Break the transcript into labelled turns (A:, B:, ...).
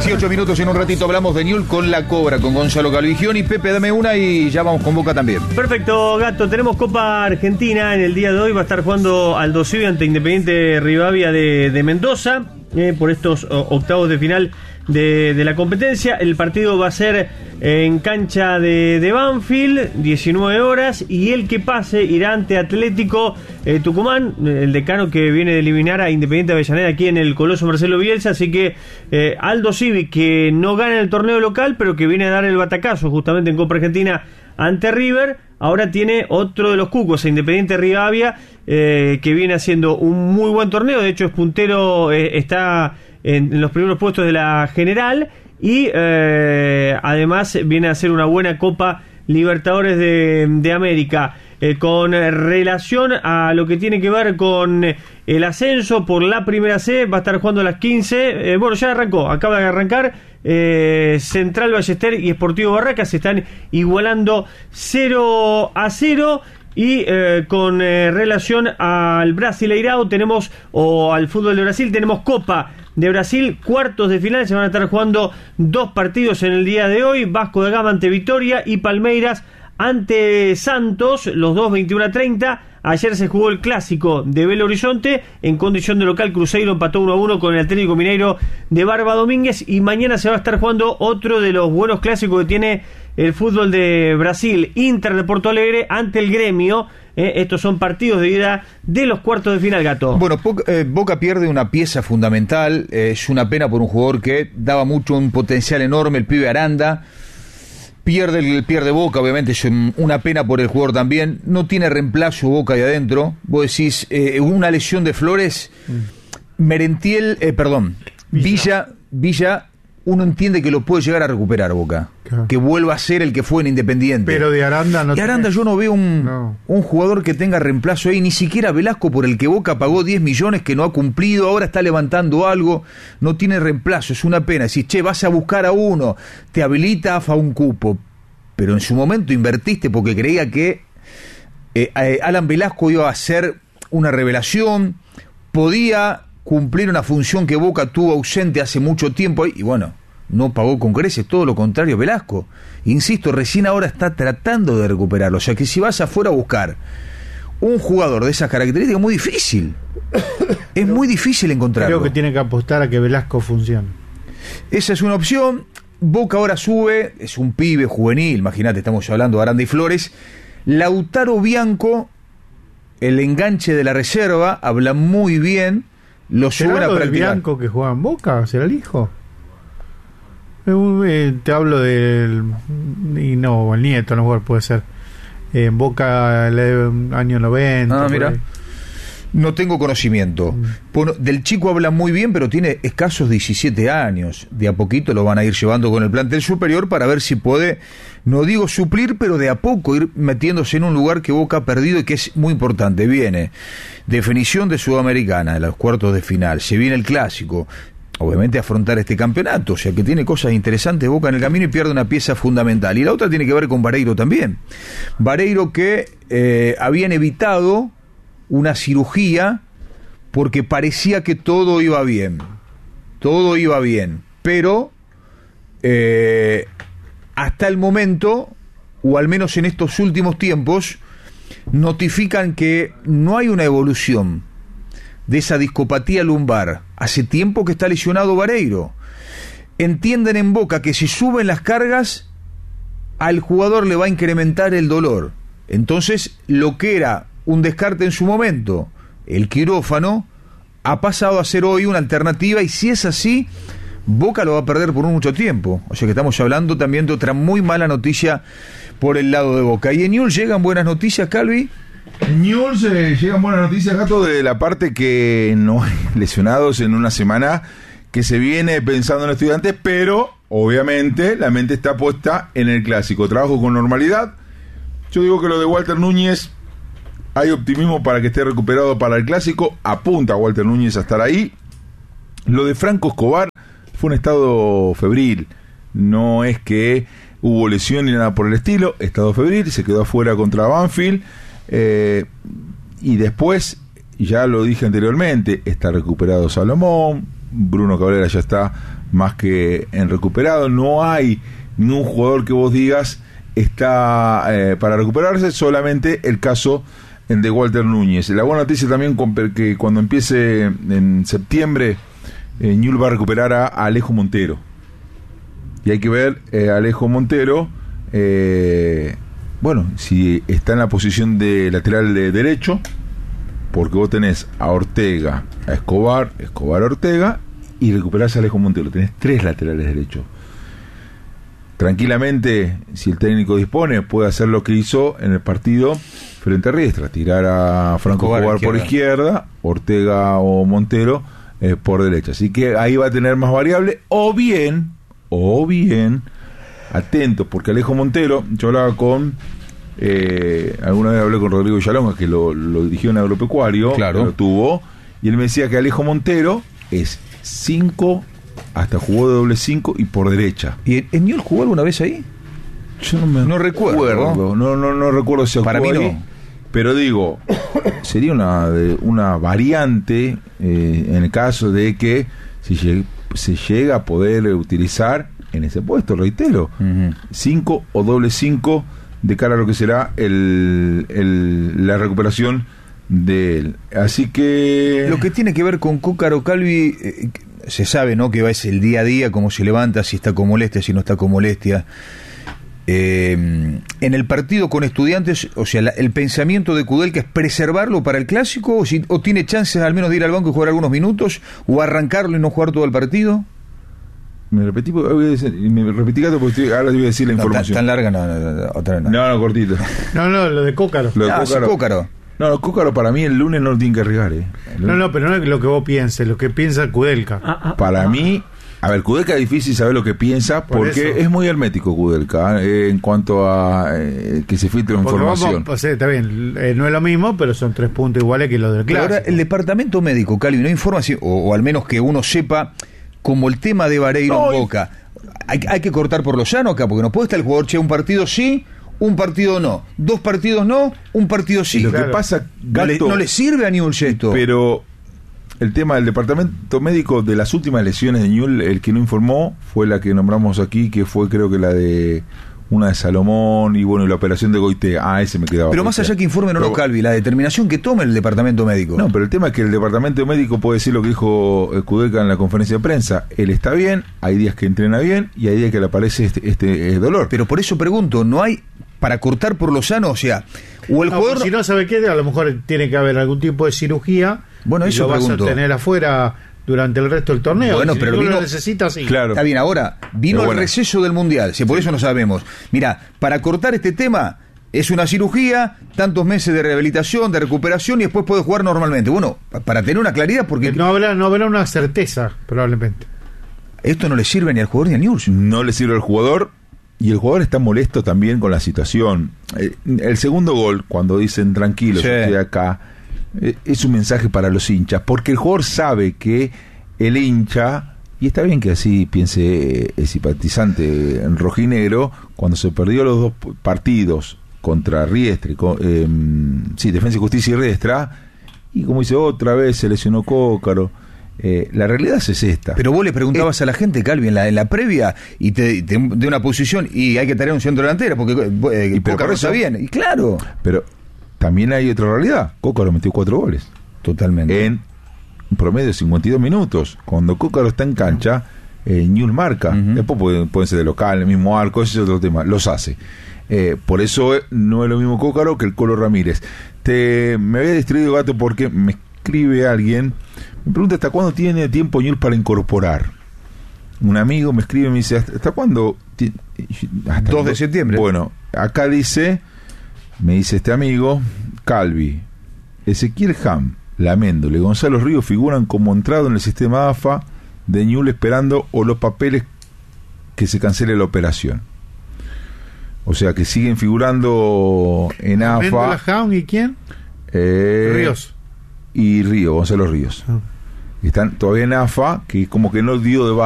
A: 18 minutos, en un ratito hablamos de Newell's con La Cobra, con Gonzalo Calvigioni. Pepe, dame una y ya vamos con Boca también.
B: Perfecto, Gato. Tenemos Copa Argentina en el día de hoy. Va a estar jugando Aldo Civi ante Independiente Rivadavia de Mendoza por estos octavos de final de la competencia. El partido va a ser en cancha de Banfield, 19 horas, y el que pase irá ante Atlético Tucumán, el decano que viene de eliminar a Independiente Avellaneda aquí en el Coloso Marcelo Bielsa. Así que Aldo Civi, que no gana el torneo local, pero que viene a dar el batacazo justamente en Copa Argentina ante River, ahora tiene otro de los cucos, Independiente Rivadavia, que viene haciendo un muy buen torneo. De hecho es puntero, está en los primeros puestos de la general, y además viene a hacer una buena Copa Libertadores de América. Con relación a lo que tiene que ver con el ascenso por la primera C, va a estar jugando a las 15. Bueno, ya arrancó, acaba de arrancar. Central Ballester y Sportivo Barracas se están igualando 0-0. Y con relación al Brasileirao tenemos, o al fútbol de Brasil, tenemos Copa de Brasil, cuartos de final. Se van a estar jugando dos partidos en el día de hoy: Vasco da Gama ante Vitória y Palmeiras ante Santos, los dos 21:30. Ayer se jugó el clásico de Belo Horizonte, en condición de local Cruzeiro empató 1-1 con el Atlético Mineiro de Barba Domínguez, y mañana se va a estar jugando otro de los buenos clásicos que tiene el fútbol de Brasil, Inter de Porto Alegre ante el Gremio. Estos son partidos de ida de los cuartos de final, Gato.
A: Bueno, Boca pierde una pieza fundamental, es una pena por un jugador que daba un potencial enorme, el pibe Aranda. Pierde Boca, obviamente es una pena por el jugador también. No tiene reemplazo Boca ahí adentro. Vos decís, una lesión de Flores, Merentiel, Villa, uno entiende que lo puede llegar a recuperar Boca. Claro. Que vuelva a ser el que fue en Independiente.
C: Pero de Aranda no.
A: De Aranda yo no veo un jugador que tenga reemplazo ahí, ni siquiera Velasco, por el que Boca pagó 10 millones, que no ha cumplido, ahora está levantando algo, no tiene reemplazo, es una pena. Decís, vas a buscar a uno, te habilita a un cupo, pero en su momento invertiste porque creía que Alan Velasco iba a ser una revelación, podía cumplir una función que Boca tuvo ausente hace mucho tiempo, y bueno, no pagó con creces, todo lo contrario Velasco. Insisto, recién ahora está tratando de recuperarlo, o sea que si vas afuera a buscar un jugador de esas características es muy difícil. Es muy difícil encontrarlo.
C: Creo que tiene que apostar a que Velasco funcione.
A: Esa es una opción. Boca ahora sube, es un pibe juvenil, imagínate, estamos hablando de Aranda y Flores. Lautaro Bianco, el enganche de la reserva, habla muy bien. Lo suben a practicar.
C: Bianco que juega en Boca? ¿Será el hijo? Te hablo del... Y no, el nieto, no puede ser. En Boca, el año 90.
A: Ah, mira. No tengo conocimiento. Bueno, del chico habla muy bien, pero tiene escasos 17 años. De a poquito lo van a ir llevando con el plantel superior para ver si puede, no digo suplir, pero de a poco ir metiéndose en un lugar que Boca ha perdido y que es muy importante. Viene definición de Sudamericana en los cuartos de final, se viene el clásico, obviamente afrontar este campeonato, o sea que tiene cosas interesantes Boca en el camino y pierde una pieza fundamental. Y la otra tiene que ver con Vareiro también. Vareiro que habían evitado una cirugía porque parecía que todo iba bien, pero hasta el momento, o al menos en estos últimos tiempos, notifican que no hay una evolución de esa discopatía lumbar. Hace tiempo que está lesionado Vareiro. Entienden en Boca que si suben las cargas, al jugador le va a incrementar el dolor. Entonces, lo que era un descarte en su momento, el quirófano, ha pasado a ser hoy una alternativa, y si es así, Boca lo va a perder por mucho tiempo. O sea que estamos hablando también de otra muy mala noticia por el lado de Boca. ¿Y en Newell's llegan buenas noticias, Calvi?
D: En Newell's llegan buenas noticias, Gato, de la parte que no hay lesionados en una semana que se viene pensando en Estudiantes, pero obviamente la mente está puesta en el clásico. Trabajo con normalidad. Yo digo que lo de Walter Núñez, hay optimismo para que esté recuperado para el clásico. Apunta a Walter Núñez a estar ahí. Lo de Franco Escobar fue un estado febril. No es que hubo lesión ni nada por el estilo. Estado febril, se quedó afuera contra Banfield. Y después, ya lo dije anteriormente, está recuperado Salomón, Bruno Cabrera ya está más que en recuperado. No hay ningún jugador que vos digas está para recuperarse, solamente el caso de Walter Núñez. La buena noticia también que cuando empiece en septiembre, Newell's va a recuperar a Alejo Montero. Y hay que ver Alejo Montero, bueno, si está en la posición de lateral de derecho, porque vos tenés a Ortega, a Escobar Ortega, y recuperás a Alejo Montero. Tenés 3 laterales derechos. Tranquilamente, si el técnico dispone, puede hacer lo que hizo en el partido frente a Riestra, tirar a Franco Escobar por izquierda, Ortega o Montero por derecha. Así que ahí va a tener más variable, o bien, atentos, porque Alejo Montero, yo hablaba con alguna vez hablé con Rodrigo Villalonga, que lo dirigió en Agropecuario,
A: claro,
D: lo tuvo, y él me decía que Alejo Montero es 5, hasta jugó de doble 5 y por derecha.
A: ¿Y en Newell's jugó alguna vez ahí?
D: Yo no recuerdo. No recuerdo si
A: para mí
D: ahí,
A: no.
D: Pero digo, sería una variante en el caso de que se llega a poder utilizar en ese puesto, reitero, 5 o doble 5 de cara a lo que será la recuperación de él. Así que
A: lo que tiene que ver con Cócaro, Calvi, se sabe, ¿no?, que es el día a día, cómo se levanta, si está con molestia, si no está con molestia. En el partido con Estudiantes, o sea, el pensamiento de Kudelka es preservarlo para el clásico, o tiene chances al menos de ir al banco y jugar algunos minutos, o arrancarlo y no jugar todo el partido.
D: Me repetí Gato, porque ahora te voy a decir la información.
A: Tan larga otra vez no.
D: No, cortito.
C: No, lo de Cócaro.
A: Cócaro.
D: No, Cócaro para mí el lunes no lo tiene que arriesgar,
C: No, pero no es lo que vos pienses, lo que piensa Kudelka.
D: Para mí, a ver, Kudelka es difícil saber lo que piensa, porque es muy hermético Kudelka en cuanto a que se filtre información.
C: Está bien, no es lo mismo, pero son 3 puntos iguales que los del clásico.
A: Ahora, el departamento médico, Calvi, no informa, o al menos que uno sepa, como el tema de Vareiro en Boca. Hay que cortar por lo llano acá, porque no puede estar el jugador, un partido sí, un partido no, 2 partidos no, un partido sí.
D: Y lo que pasa, Gato,
A: no le sirve a Newell's esto.
D: Pero el tema del departamento médico de las últimas lesiones de Newell's, el que no informó fue la que nombramos aquí, que fue creo que la de una de Salomón y bueno, la operación de Goitea. Ese me quedaba.
A: Pero más allá que informen o no, Calvi, la determinación que tome el departamento médico.
D: No, pero el tema es que el departamento médico puede decir lo que dijo Kudelka en la conferencia de prensa. Él está bien, hay días que entrena bien y hay días que le aparece este dolor.
A: Pero por eso pregunto, ¿no hay para cortar por lo sano? O sea, o el jugador...
C: Si no sabe qué, a lo mejor tiene que haber algún tipo de cirugía.
A: Bueno, eso
C: lo
A: pregunto.
C: Vas a tener afuera durante el resto del torneo.
A: Bueno,
C: si
A: pero
C: tú
A: vino,
C: lo necesitas, sí.
D: Claro.
A: Está bien, ahora vino el receso del Mundial, si por eso no sabemos. Mira, para cortar este tema es una cirugía, tantos meses de rehabilitación, de recuperación y después puede jugar normalmente. Bueno, para tener una claridad, porque
C: no habrá una certeza, probablemente.
A: Esto no le sirve ni al jugador ni a Newell's.
D: No le sirve al jugador. Y el jugador está molesto también con la situación. El segundo gol, cuando dicen tranquilos, estoy acá, es un mensaje para los hinchas, porque el jugador sabe que el hincha, y está bien que así piense el simpatizante en rojinegro, cuando se perdió los 2 partidos contra Riestra, Defensa y Justicia y Riestra, y como dice, otra vez se lesionó Cócaro. La realidad es esta.
A: Pero vos le preguntabas a la gente, Calvi, en la previa, y de una posición, y hay que tener un centro delantero, porque Cócaro está bien, y claro.
D: Pero también hay otra realidad. Cócaro metió 4 goles.
A: Totalmente.
D: En un promedio de 52 minutos. Cuando Cócaro está en cancha, Newell's marca. Después pueden ser de local, el mismo arco, ese es otro tema. Los hace. Por eso no es lo mismo Cócaro que el Colo Ramírez. Me había distraído, Gato, porque me escribe alguien. Me pregunta hasta cuándo tiene tiempo Newell's para incorporar. Un amigo me escribe y me dice, ¿hasta cuándo?
A: Hasta 2 de septiembre.
D: Bueno, acá me dice este amigo, Calvi, Ezequiel Ham, Laméndole, Gonzalo Ríos figuran como entrado en el sistema AFA de Newell's esperando o los papeles que se cancele la operación. O sea que siguen figurando en AFA.
C: Ham y quién?
D: Ríos. Y Gonzalo Ríos. Están todavía en AFA, que como que no dio de baja.